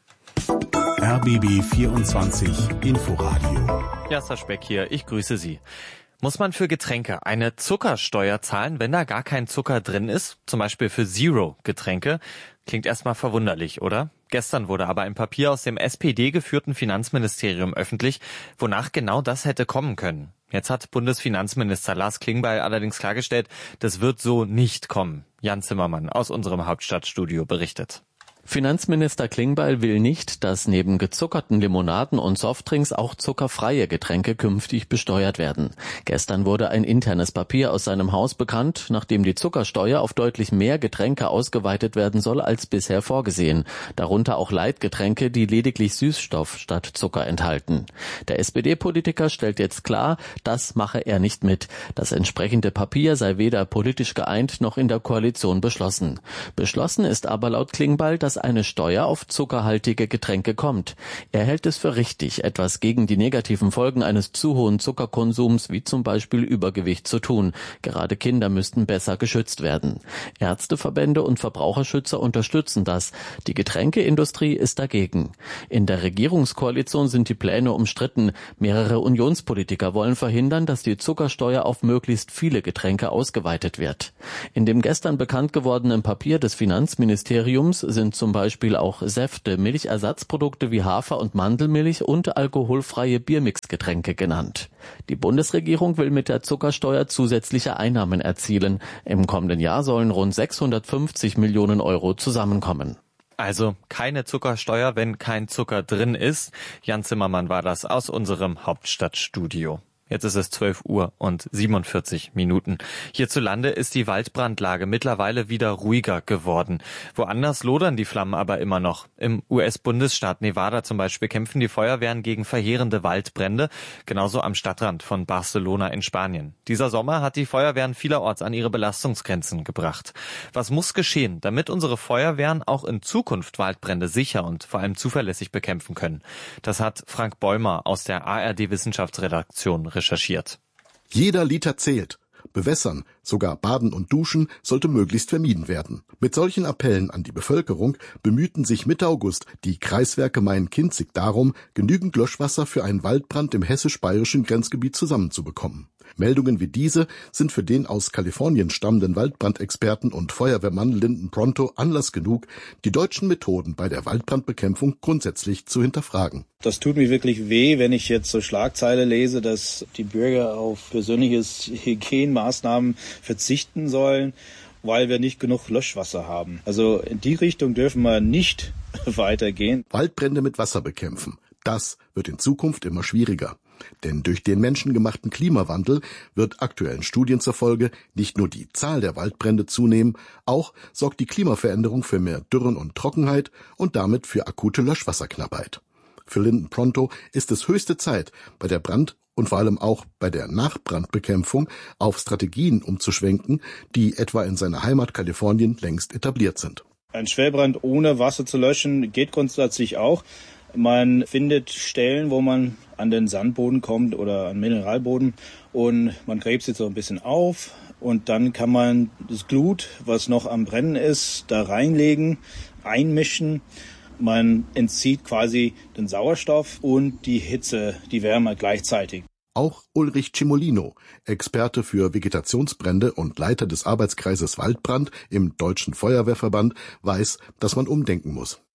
R B B vierundzwanzig Inforadio. Jasper Speck hier, ich grüße Sie. Muss man für Getränke eine Zuckersteuer zahlen, wenn da gar kein Zucker drin ist? Zum Beispiel für Zero-Getränke? Klingt erstmal verwunderlich, oder? Gestern wurde aber ein Papier aus dem S P D-geführten Finanzministerium öffentlich, wonach genau das hätte kommen können. Jetzt hat Bundesfinanzminister Lars Klingbeil allerdings klargestellt, das wird so nicht kommen. Jan Zimmermann aus unserem Hauptstadtstudio berichtet. Finanzminister Klingbeil will nicht, dass neben gezuckerten Limonaden und Softdrinks auch zuckerfreie Getränke künftig besteuert werden. Gestern wurde ein internes Papier aus seinem Haus bekannt, nachdem die Zuckersteuer auf deutlich mehr Getränke ausgeweitet werden soll als bisher vorgesehen. Darunter auch Leitgetränke, die lediglich Süßstoff statt Zucker enthalten. Der S P D-Politiker stellt jetzt klar, das mache er nicht mit. Das entsprechende Papier sei weder politisch geeint noch in der Koalition beschlossen. Beschlossen ist aber laut Klingbeil, dass eine Steuer auf zuckerhaltige Getränke kommt. Er hält es für richtig, etwas gegen die negativen Folgen eines zu hohen Zuckerkonsums, wie zum Beispiel Übergewicht, zu tun. Gerade Kinder müssten besser geschützt werden. Ärzteverbände und Verbraucherschützer unterstützen das. Die Getränkeindustrie ist dagegen. In der Regierungskoalition sind die Pläne umstritten. Mehrere Unionspolitiker wollen verhindern, dass die Zuckersteuer auf möglichst viele Getränke ausgeweitet wird. In dem gestern bekannt gewordenen Papier des Finanzministeriums sind zum Beispiel auch Säfte, Milchersatzprodukte wie Hafer- und Mandelmilch und alkoholfreie Biermixgetränke genannt. Die Bundesregierung will mit der Zuckersteuer zusätzliche Einnahmen erzielen. Im kommenden Jahr sollen rund sechshundertfünfzig Millionen Euro zusammenkommen. Also keine Zuckersteuer, wenn kein Zucker drin ist. Jan Zimmermann war das aus unserem Hauptstadtstudio. Jetzt ist es zwölf Uhr und siebenundvierzig Minuten. Hierzulande ist die Waldbrandlage mittlerweile wieder ruhiger geworden. Woanders lodern die Flammen aber immer noch. Im U S-Bundesstaat Nevada zum Beispiel kämpfen die Feuerwehren gegen verheerende Waldbrände, genauso am Stadtrand von Barcelona in Spanien. Dieser Sommer hat die Feuerwehren vielerorts an ihre Belastungsgrenzen gebracht. Was muss geschehen, damit unsere Feuerwehren auch in Zukunft Waldbrände sicher und vor allem zuverlässig bekämpfen können? Das hat Frank Bäumer aus der A R D-Wissenschaftsredaktion recherchiert. Jeder Liter zählt. Bewässern, sogar Baden und Duschen sollte möglichst vermieden werden. Mit solchen Appellen an die Bevölkerung bemühten sich Mitte August die Kreiswerke Main-Kinzig darum, genügend Löschwasser für einen Waldbrand im hessisch-bayerischen Grenzgebiet zusammenzubekommen. Meldungen wie diese sind für den aus Kalifornien stammenden Waldbrandexperten und Feuerwehrmann Lyndon Pronto Anlass genug, die deutschen Methoden bei der Waldbrandbekämpfung grundsätzlich zu hinterfragen. Das tut mir wirklich weh, wenn ich jetzt so Schlagzeile lese, dass die Bürger auf persönliches Hygienemaßnahmen verzichten sollen, weil wir nicht genug Löschwasser haben. Also in die Richtung dürfen wir nicht weitergehen. Waldbrände mit Wasser bekämpfen, das wird in Zukunft immer schwieriger. Denn durch den menschengemachten Klimawandel wird aktuellen Studien zufolge nicht nur die Zahl der Waldbrände zunehmen, auch sorgt die Klimaveränderung für mehr Dürren und Trockenheit und damit für akute Löschwasserknappheit. Für Lyndon Pronto ist es höchste Zeit, bei der Brand- und vor allem auch bei der Nachbrandbekämpfung auf Strategien umzuschwenken, die etwa in seiner Heimat Kalifornien längst etabliert sind. Ein Schwellbrand ohne Wasser zu löschen geht grundsätzlich auch. Man findet Stellen, wo man an den Sandboden kommt oder an Mineralboden und man gräbt sie so ein bisschen auf und dann kann man das Glut, was noch am Brennen ist, da reinlegen, einmischen. Man entzieht quasi den Sauerstoff und die Hitze, die Wärme gleichzeitig. Auch Ulrich Cimolino, Experte für Vegetationsbrände und Leiter des Arbeitskreises Waldbrand im Deutschen Feuerwehrverband, weiß, dass man umdenken muss.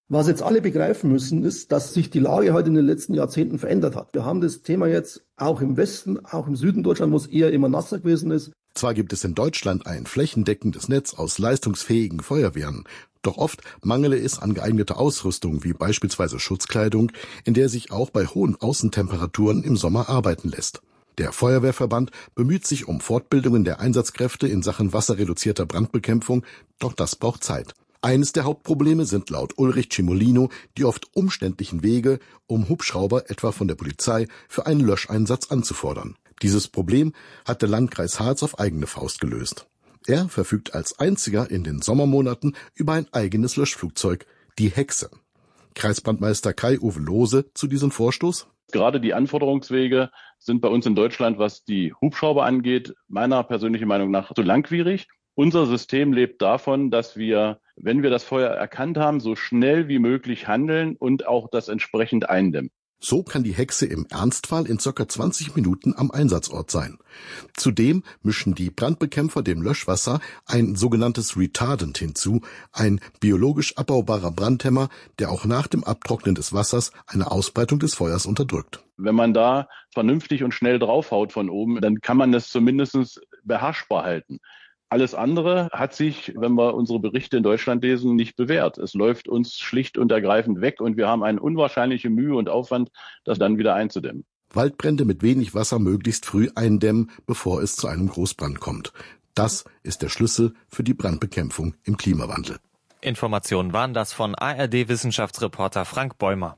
Was jetzt alle begreifen müssen, ist, dass sich die Lage heute in den letzten Jahrzehnten verändert hat. Wir haben das Thema jetzt auch im Westen, auch im Süden Deutschlands, wo es eher immer nasser gewesen ist. Zwar gibt es in Deutschland ein flächendeckendes Netz aus leistungsfähigen Feuerwehren, doch oft mangele es an geeigneter Ausrüstung, wie beispielsweise Schutzkleidung, in der sich auch bei hohen Außentemperaturen im Sommer arbeiten lässt. Der Feuerwehrverband bemüht sich um Fortbildungen der Einsatzkräfte in Sachen wasserreduzierter Brandbekämpfung, doch das braucht Zeit. Eines der Hauptprobleme sind laut Ulrich Cimolino die oft umständlichen Wege, um Hubschrauber etwa von der Polizei für einen Löscheinsatz anzufordern. Dieses Problem hat der Landkreis Harz auf eigene Faust gelöst. Er verfügt als einziger in den Sommermonaten über ein eigenes Löschflugzeug, die Hexe. Kreisbrandmeister Kai-Uwe Lohse zu diesem Vorstoß. Gerade die Anforderungswege sind bei uns in Deutschland, was die Hubschrauber angeht, meiner persönlichen Meinung nach zu langwierig. Unser System lebt davon, dass wir, wenn wir das Feuer erkannt haben, so schnell wie möglich handeln und auch das entsprechend eindämmen. So kann die Hexe im Ernstfall in ca. zwanzig Minuten am Einsatzort sein. Zudem mischen die Brandbekämpfer dem Löschwasser ein sogenanntes Retardant hinzu, ein biologisch abbaubarer Brandhemmer, der auch nach dem Abtrocknen des Wassers eine Ausbreitung des Feuers unterdrückt. Wenn man da vernünftig und schnell draufhaut von oben, dann kann man das zumindest beherrschbar halten. Alles andere hat sich, wenn wir unsere Berichte in Deutschland lesen, nicht bewährt. Es läuft uns schlicht und ergreifend weg und wir haben eine unwahrscheinliche Mühe und Aufwand, das dann wieder einzudämmen. Waldbrände mit wenig Wasser möglichst früh eindämmen, bevor es zu einem Großbrand kommt. Das ist der Schlüssel für die Brandbekämpfung im Klimawandel. Informationen waren das von A R D-Wissenschaftsreporter Frank Bäumer.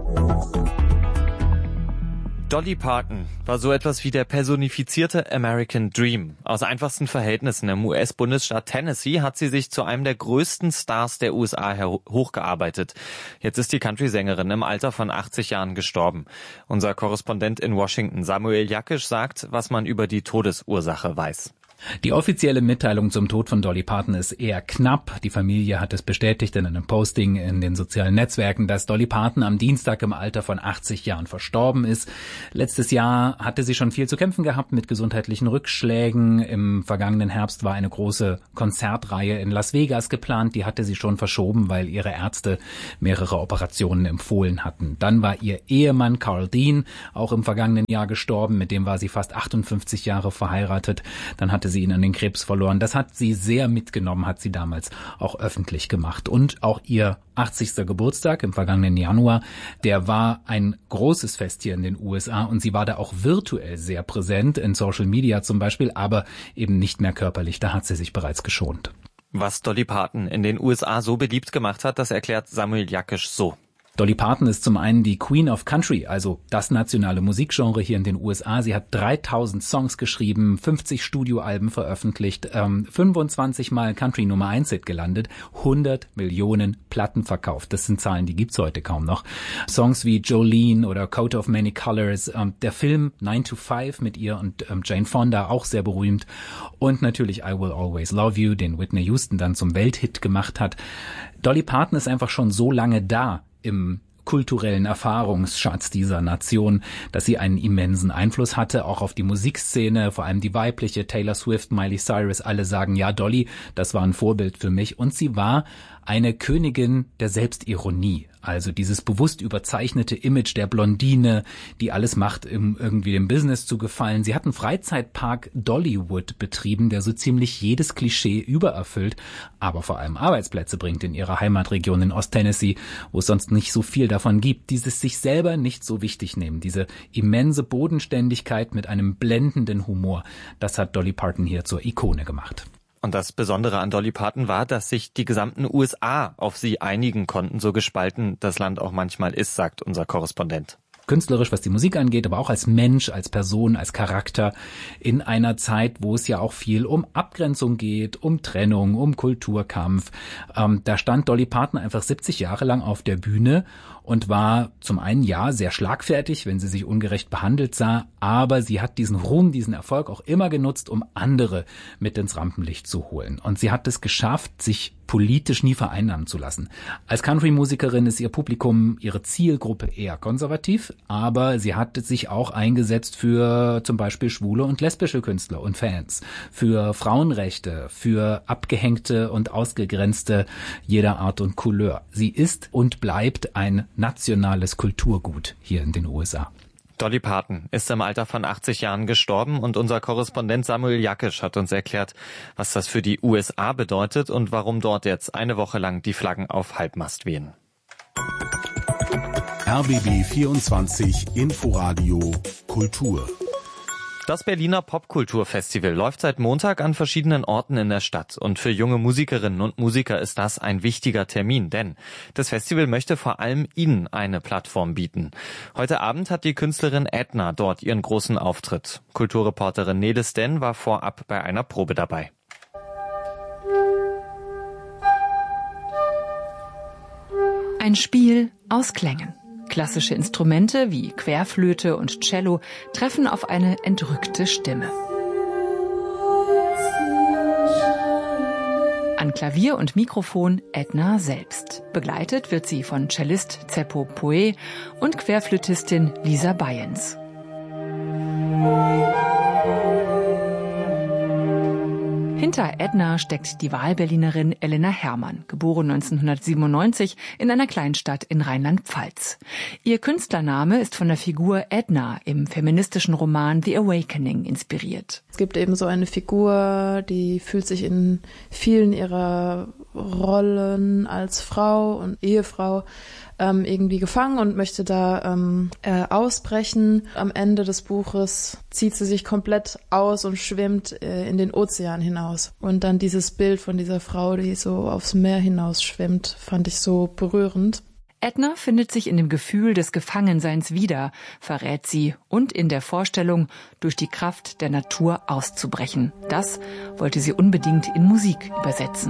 Dolly Parton war so etwas wie der personifizierte American Dream. Aus einfachsten Verhältnissen im U S-Bundesstaat Tennessee hat sie sich zu einem der größten Stars der U S A hochgearbeitet. Jetzt ist die Country-Sängerin im Alter von achtzig Jahren gestorben. Unser Korrespondent in Washington, Samuel Jakisch, sagt, was man über die Todesursache weiß. Die offizielle Mitteilung zum Tod von Dolly Parton ist eher knapp. Die Familie hat es bestätigt in einem Posting in den sozialen Netzwerken, dass Dolly Parton am Dienstag im Alter von achtzig Jahren verstorben ist. Letztes Jahr hatte sie schon viel zu kämpfen gehabt mit gesundheitlichen Rückschlägen. Im vergangenen Herbst war eine große Konzertreihe in Las Vegas geplant. Die hatte sie schon verschoben, weil ihre Ärzte mehrere Operationen empfohlen hatten. Dann war ihr Ehemann Carl Dean auch im vergangenen Jahr gestorben. Mit dem war sie fast achtundfünfzig Jahre verheiratet. Dann hatte sie ihn an den Krebs verloren. Das hat sie sehr mitgenommen, hat sie damals auch öffentlich gemacht. Und auch ihr achtzigster Geburtstag im vergangenen Januar, der war ein großes Fest hier in den U S A und sie war da auch virtuell sehr präsent, in Social Media zum Beispiel, aber eben nicht mehr körperlich. Da hat sie sich bereits geschont. Was Dolly Parton in den U S A so beliebt gemacht hat, das erklärt Samuel Jakisch so. Dolly Parton ist zum einen die Queen of Country, also das nationale Musikgenre hier in den U S A. Sie hat dreitausend Songs geschrieben, fünfzig Studioalben veröffentlicht, ähm, fünfundzwanzig Mal Country Nummer eins Hit gelandet, hundert Millionen Platten verkauft. Das sind Zahlen, die gibt's heute kaum noch. Songs wie Jolene oder Coat of Many Colors, ähm, der Film nine to five mit ihr und ähm, Jane Fonda, auch sehr berühmt. Und natürlich I Will Always Love You, den Whitney Houston dann zum Welthit gemacht hat. Dolly Parton ist einfach schon so lange da im kulturellen Erfahrungsschatz dieser Nation, dass sie einen immensen Einfluss hatte, auch auf die Musikszene, vor allem die weibliche, Taylor Swift, Miley Cyrus, alle sagen, ja, Dolly, das war ein Vorbild für mich. Und sie war eine Königin der Selbstironie, also dieses bewusst überzeichnete Image der Blondine, die alles macht, um irgendwie dem Business zu gefallen. Sie hat einen Freizeitpark Dollywood betrieben, der so ziemlich jedes Klischee übererfüllt, aber vor allem Arbeitsplätze bringt in ihrer Heimatregion in Osttennessee, wo es sonst nicht so viel davon gibt. Dieses sich selber nicht so wichtig nehmen, diese immense Bodenständigkeit mit einem blendenden Humor, das hat Dolly Parton hier zur Ikone gemacht. Und das Besondere an Dolly Parton war, dass sich die gesamten U S A auf sie einigen konnten, so gespalten das Land auch manchmal ist, sagt unser Korrespondent. Künstlerisch, was die Musik angeht, aber auch als Mensch, als Person, als Charakter in einer Zeit, wo es ja auch viel um Abgrenzung geht, um Trennung, um Kulturkampf. Ähm, da stand Dolly Parton einfach siebzig Jahre lang auf der Bühne und war zum einen ja sehr schlagfertig, wenn sie sich ungerecht behandelt sah, aber sie hat diesen Ruhm, diesen Erfolg auch immer genutzt, um andere mit ins Rampenlicht zu holen. Und sie hat es geschafft, sich politisch nie vereinnahmen zu lassen. Als Country-Musikerin ist ihr Publikum, ihre Zielgruppe eher konservativ, aber sie hat sich auch eingesetzt für zum Beispiel schwule und lesbische Künstler und Fans, für Frauenrechte, für Abgehängte und Ausgegrenzte jeder Art und Couleur. Sie ist und bleibt ein nationales Kulturgut hier in den U S A. Dolly Parton ist im Alter von achtzig Jahren gestorben und unser Korrespondent Samuel Jakisch hat uns erklärt, was das für die U S A bedeutet und warum dort jetzt eine Woche lang die Flaggen auf Halbmast wehen. R B B vierundzwanzig Inforadio Kultur. Das Berliner Popkulturfestival läuft seit Montag an verschiedenen Orten in der Stadt. Und für junge Musikerinnen und Musiker ist das ein wichtiger Termin, denn das Festival möchte vor allem ihnen eine Plattform bieten. Heute Abend hat die Künstlerin Edna dort ihren großen Auftritt. Kulturreporterin Nele Sten war vorab bei einer Probe dabei. Ein Spiel aus Klängen. Klassische Instrumente wie Querflöte und Cello treffen auf eine entrückte Stimme. An Klavier und Mikrofon Edna selbst. Begleitet wird sie von Cellist Zeppo Poe und Querflötistin Lisa Bayens. Hinter Edna steckt die Wahlberlinerin Elena Herrmann, geboren neunzehnhundertsiebenundneunzig in einer Kleinstadt in Rheinland-Pfalz. Ihr Künstlername ist von der Figur Edna im feministischen Roman The Awakening inspiriert. Es gibt eben so eine Figur, die fühlt sich in vielen ihrer Rollen als Frau und Ehefrau ähm, irgendwie gefangen und möchte da ähm, äh, ausbrechen. Am Ende des Buches zieht sie sich komplett aus und schwimmt äh, in den Ozean hinaus. Und dann dieses Bild von dieser Frau, die so aufs Meer hinaus schwimmt, fand ich so berührend. Edna findet sich in dem Gefühl des Gefangenseins wieder, verrät sie, und in der Vorstellung, durch die Kraft der Natur auszubrechen. Das wollte sie unbedingt in Musik übersetzen.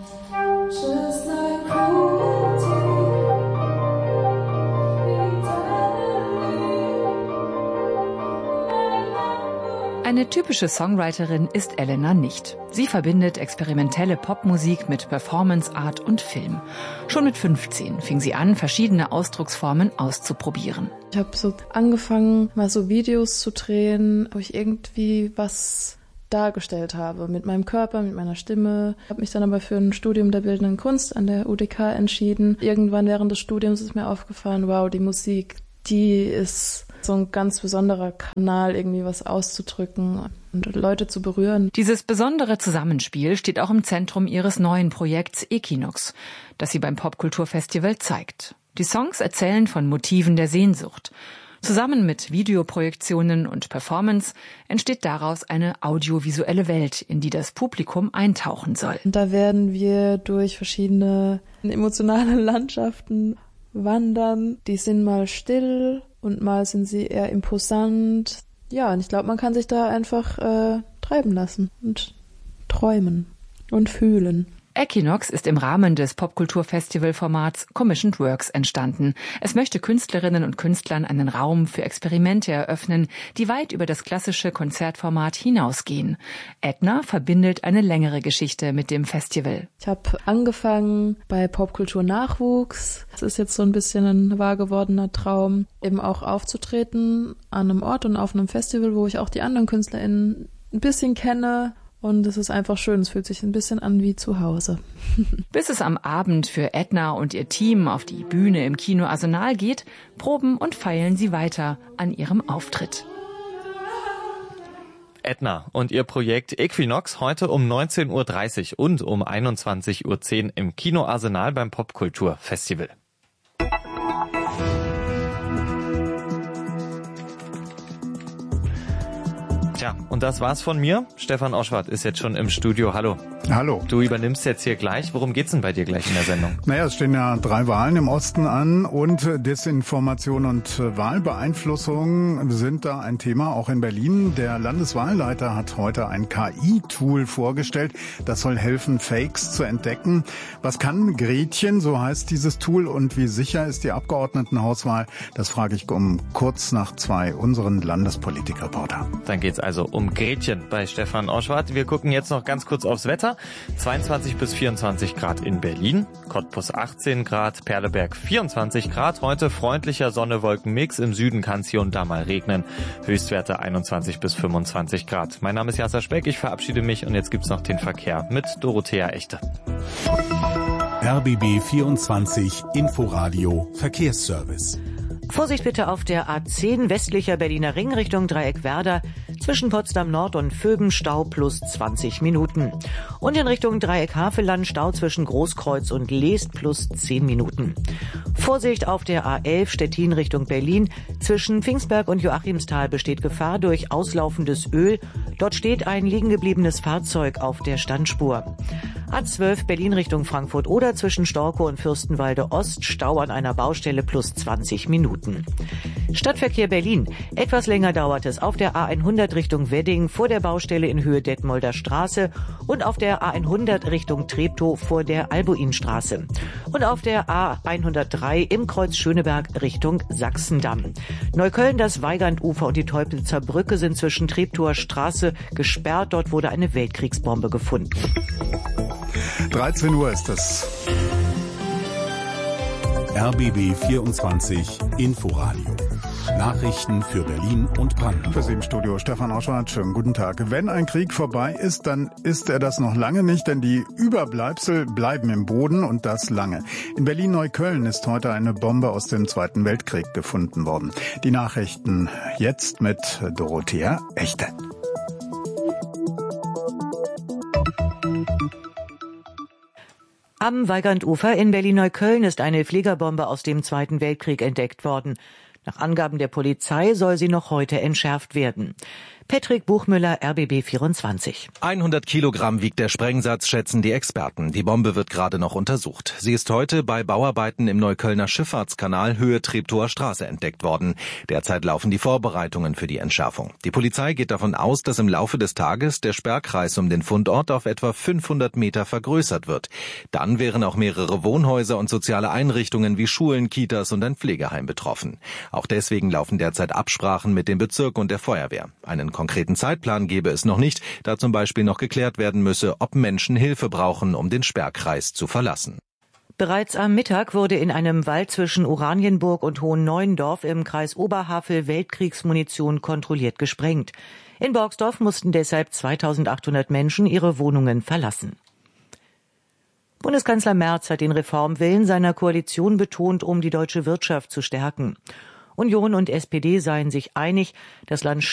Eine typische Songwriterin ist Elena nicht. Sie verbindet experimentelle Popmusik mit Performance Art und Film. Schon mit fünfzehn fing sie an, verschiedene Ausdrucksformen auszuprobieren. Ich habe so angefangen, mal so Videos zu drehen, wo ich irgendwie was dargestellt habe mit meinem Körper, mit meiner Stimme. Ich habe mich dann aber für ein Studium der Bildenden Kunst an der U D K entschieden. Irgendwann während des Studiums ist mir aufgefallen, wow, die Musik, die ist so ein ganz besonderer Kanal, irgendwie was auszudrücken und Leute zu berühren. Dieses besondere Zusammenspiel steht auch im Zentrum ihres neuen Projekts Equinox, das sie beim Popkulturfestival zeigt. Die Songs erzählen von Motiven der Sehnsucht. Zusammen mit Videoprojektionen und Performance entsteht daraus eine audiovisuelle Welt, in die das Publikum eintauchen soll. Und da werden wir durch verschiedene emotionale Landschaften wandern. Die sind mal still und mal sind sie eher imposant. Ja, und ich glaube, man kann sich da einfach äh, treiben lassen und träumen und fühlen. Equinox ist im Rahmen des Popkulturfestival-Formats Commissioned Works entstanden. Es möchte Künstlerinnen und Künstlern einen Raum für Experimente eröffnen, die weit über das klassische Konzertformat hinausgehen. Edna verbindet eine längere Geschichte mit dem Festival. Ich habe angefangen bei Popkultur Nachwuchs. Das ist jetzt so ein bisschen ein wahr gewordener Traum, eben auch aufzutreten an einem Ort und auf einem Festival, wo ich auch die anderen KünstlerInnen ein bisschen kenne. Und es ist einfach schön, es fühlt sich ein bisschen an wie zu Hause. Bis es am Abend für Edna und ihr Team auf die Bühne im Kino Arsenal geht, proben und feilen sie weiter an ihrem Auftritt. Edna und ihr Projekt Equinox heute um neunzehn Uhr dreißig und um einundzwanzig Uhr zehn im Kino Arsenal beim Popkulturfestival. Tja, und das war's von mir. Stefan Oschwart ist jetzt schon im Studio. Hallo. Hallo. Du übernimmst jetzt hier gleich. Worum geht's denn bei dir gleich in der Sendung? Naja, es stehen ja drei Wahlen im Osten an und Desinformation und Wahlbeeinflussung sind da ein Thema, auch in Berlin. Der Landeswahlleiter hat heute ein K I-Tool vorgestellt. Das soll helfen, Fakes zu entdecken. Was kann Gretchen, so heißt dieses Tool, und wie sicher ist die Abgeordnetenhauswahl? Das frage ich um kurz nach zwei unseren Landespolitikreporter. Dann geht's also um Gretchen bei Stefan Oschwart. Wir gucken jetzt noch ganz kurz aufs Wetter. Wetter. zweiundzwanzig bis vierundzwanzig Grad in Berlin, Cottbus achtzehn Grad, Perleberg vierundzwanzig Grad. Heute freundlicher Sonne-Wolken-Mix. Im Süden kann es hier und da mal regnen. Höchstwerte einundzwanzig bis fünfundzwanzig Grad. Mein Name ist Jasser Speck, ich verabschiede mich und jetzt gibt's noch den Verkehr mit Dorothea Echte. R B B vierundzwanzig Inforadio Verkehrsservice. Vorsicht bitte auf der A zehn westlicher Berliner Ring Richtung Dreieck Werder. Zwischen Potsdam Nord und Vöben Stau plus zwanzig Minuten. Und in Richtung Dreieck Havelland Stau zwischen Großkreuz und Leest plus zehn Minuten. Vorsicht auf der A elf Stettin Richtung Berlin. Zwischen Pfingstberg und Joachimsthal besteht Gefahr durch auslaufendes Öl. Dort steht ein liegen gebliebenes Fahrzeug auf der Standspur. A zwölf Berlin Richtung Frankfurt oder zwischen Storkow und Fürstenwalde Ost Stau an einer Baustelle plus zwanzig Minuten. Stadtverkehr Berlin. Etwas länger dauert es auf der A hundert Richtung Wedding vor der Baustelle in Höhe Detmolder Straße und auf der A hundert Richtung Treptow vor der Albuinstraße. Und auf der A hundertdrei im Kreuz Schöneberg Richtung Sachsendamm. Neukölln, das Weigandufer und die Teupitzer Brücke sind zwischen Treptower Straße gesperrt. Dort wurde eine Weltkriegsbombe gefunden. dreizehn Uhr ist es. R B B vierundzwanzig Inforadio. Nachrichten für Berlin und Brandenburg. Für Sie im Studio Stefan Oschwart. Schönen guten Tag. Wenn ein Krieg vorbei ist, dann ist er das noch lange nicht, denn die Überbleibsel bleiben im Boden und das lange. In Berlin-Neukölln ist heute eine Bombe aus dem Zweiten Weltkrieg gefunden worden. Die Nachrichten jetzt mit Dorothea Echte. Am Weigandufer in Berlin-Neukölln ist eine Fliegerbombe aus dem Zweiten Weltkrieg entdeckt worden. Nach Angaben der Polizei soll sie noch heute entschärft werden. Patrick Buchmüller, R B B vierundzwanzig. hundert Kilogramm wiegt der Sprengsatz, schätzen die Experten. Die Bombe wird gerade noch untersucht. Sie ist heute bei Bauarbeiten im Neuköllner Schifffahrtskanal Höhe Treptower Straße entdeckt worden. Derzeit laufen die Vorbereitungen für die Entschärfung. Die Polizei geht davon aus, dass im Laufe des Tages der Sperrkreis um den Fundort auf etwa fünfhundert Meter vergrößert wird. Dann wären auch mehrere Wohnhäuser und soziale Einrichtungen wie Schulen, Kitas und ein Pflegeheim betroffen. Auch deswegen laufen derzeit Absprachen mit dem Bezirk und der Feuerwehr. Einen konkreten Zeitplan gebe es noch nicht, da zum Beispiel noch geklärt werden müsse, ob Menschen Hilfe brauchen, um den Sperrkreis zu verlassen. Bereits am Mittag wurde in einem Wald zwischen Oranienburg und Hohen-Neuendorf im Kreis Oberhavel Weltkriegsmunition kontrolliert gesprengt. In Borgsdorf mussten deshalb zweitausendachthundert Menschen ihre Wohnungen verlassen. Bundeskanzler Merz hat den Reformwillen seiner Koalition betont, um die deutsche Wirtschaft zu stärken. Union und S P D seien sich einig, das Land